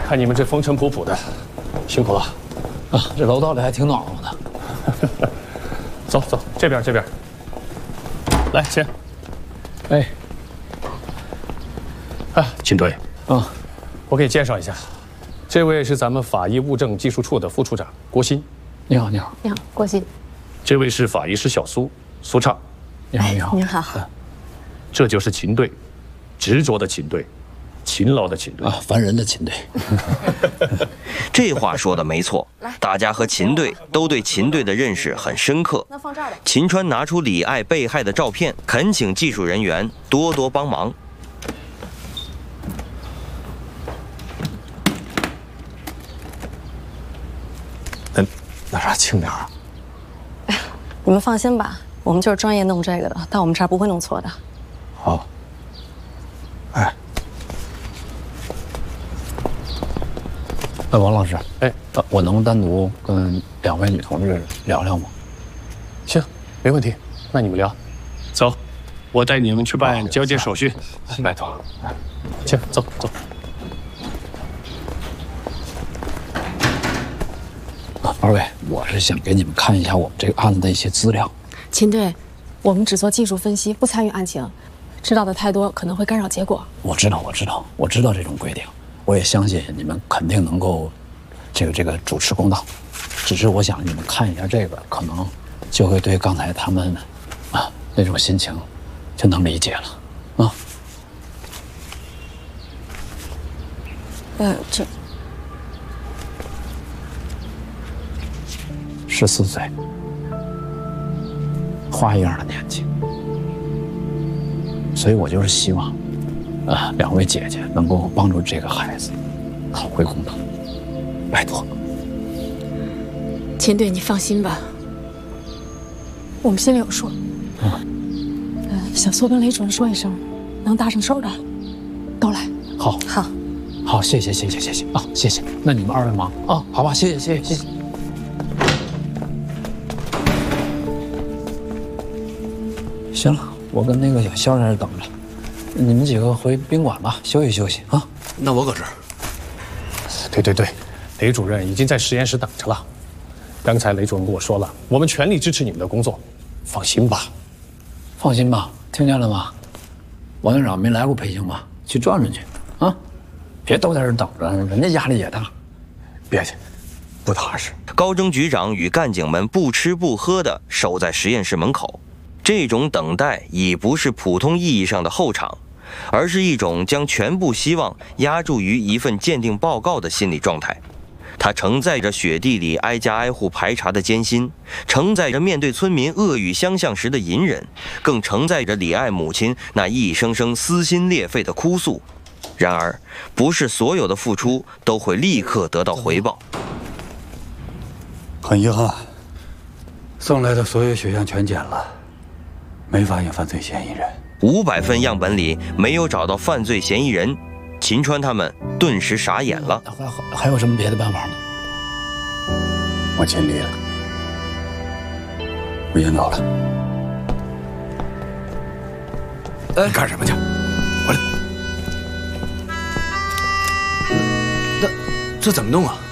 看你们这风尘仆仆的，辛苦了。 啊，这楼道里还挺暖和的。 走走，这边这边。来，请。 哎， 啊，秦队。 啊， 我给你介绍一下，这位是咱们法医物证技术处的副处长郭鑫。 你好，你好。 你好，郭鑫。 这位是法医师小苏畅。 你好，你好。 您好。 这就是秦队，执着的秦队。勤劳的秦队啊，烦人的秦队。 这话说的没错，大家和秦队都对秦队的认识很深刻。 那放这儿吧。 秦川拿出李艾被害的照片，恳请技术人员多多帮忙。 那啥轻点啊！ 哎呀，你们放心吧，我们就是专业弄这个的，到我们这儿不会弄错的。 好。哎。 王老师， 哎， 我能单独跟2位女同志聊聊吗？ 行，没问题。那你们聊。 走，我带你们去办交接手续。 拜托。行，走走。 2位，我是想给你们看一下我们这个案子的一些资料。 秦队，我们只做技术分析，不参与案情，知道的太多可能会干扰结果。 我知道这种规定。我也相信你们肯定能够，这个主持公道。只是我想你们看一下这个，可能就会对刚才他们那种心情就能理解了这 14岁，花一样的年纪，所以我就是希望。2位姐姐能够帮助这个孩子讨回公道，拜托。 秦队，你放心吧，我们心里有数。小苏跟雷主任说一声，能搭上手的都来。 好，谢谢啊，谢谢。那你们2位忙啊，好吧，谢谢。行了，我跟那个小肖在这等着。你们几个回宾馆吧，休息休息啊。 那我搁这儿。 对，雷主任已经在实验室等着了。刚才雷主任跟我说了，我们全力支持你们的工作，放心吧。 放心吧，听见了吗？王院长没来过北京吧？去转转去啊，别都在这等着，人家压力也大。 别去，不踏实。 高征局长与干警们不吃不喝地守在实验室门口，这种等待已不是普通意义上的候场。而是一种将全部希望压注于一份鉴定报告的心理状态，它承载着雪地里挨家挨户排查的艰辛，承载着面对村民恶语相向时的隐忍，更承载着李艾母亲那一声声撕心裂肺的哭诉。然而，不是所有的付出都会立刻得到回报。 很遗憾，送来的所有血样全检了，没发现犯罪嫌疑人。 500份样本里没有找到犯罪嫌疑人，秦川他们顿时傻眼了。 还有什么别的办法吗？ 我尽力了，我先走了。 你干什么去？回来！这怎么弄啊？